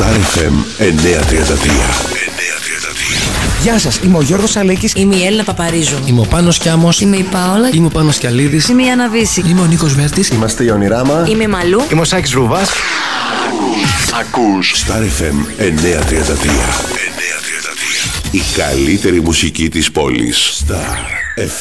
Star FM 933. Γεια σας, είμαι ο Γιώργος Αλέκης. Είμαι η Έλληνα Παπαρίζου. Είμαι ο Πάνος Κιάμος. Είμαι η Πάολα. Είμαι ο Πάνος Κιαλίδης. Είμαι η Άννα Βύση. Είμαι ο Νίκος Βέρτης. Είμαστε η Ονειράμα. Είμαι η Μαλού. Είμαι ο Σάκης Ρούβας. Ακούς Star FM 933. Η καλύτερη μουσική της πόλης. Star FM.